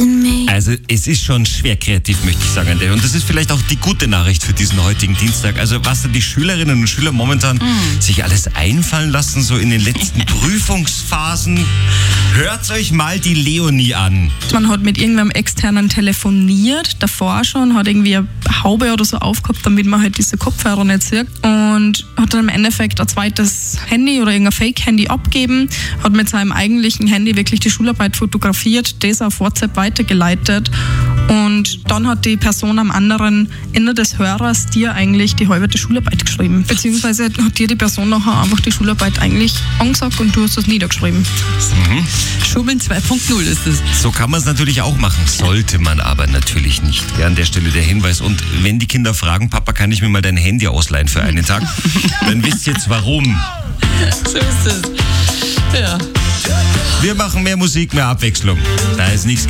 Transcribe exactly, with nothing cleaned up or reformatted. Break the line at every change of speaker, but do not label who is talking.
Also es ist schon schwer kreativ, möchte ich sagen. Und das ist vielleicht auch die gute Nachricht für diesen heutigen Dienstag. Also was da die Schülerinnen und Schüler momentan mm. sich alles einfallen lassen, so in den letzten Prüfungsphasen. Hört euch mal die Leonie an.
Man hat mit irgendeinem Externen telefoniert, davor schon, hat irgendwie eine Haube oder so aufgehabt, damit man halt diese Kopfhörer nicht sieht. Und hat dann im Endeffekt ein zweites Handy oder irgendein Fake-Handy abgeben, hat mit seinem eigentlichen Handy wirklich die Schularbeit fotografiert, das auf WhatsApp weitergeleitet. Und dann hat die Person am anderen Ende des Hörers dir eigentlich die halbe Schularbeit geschrieben. Beziehungsweise hat dir die Person nachher einfach die Schularbeit eigentlich angesagt und du hast das niedergeschrieben.
Mhm. Schummeln zwei Punkt null ist das.
So kann man es natürlich auch machen, sollte man aber natürlich nicht. Ja, an der Stelle der Hinweis. Und wenn die Kinder fragen, Papa, kann ich mir mal dein Handy ausleihen für einen Tag? Dann wisst ihr jetzt warum.
So ist es. Ja.
Wir machen mehr Musik, mehr Abwechslung. Da ist nichts